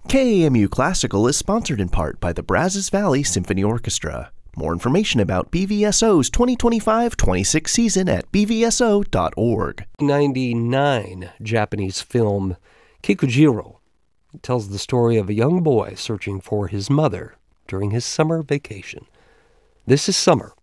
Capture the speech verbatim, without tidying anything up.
K A M U Classical is sponsored in part by the Brazos Valley Symphony Orchestra. More information about B V S O's twenty twenty-five twenty-six season at b v s o dot org. ninety-nine Japanese film Kikujiro tells the story of a young boy searching for his mother during his summer vacation. This is Summer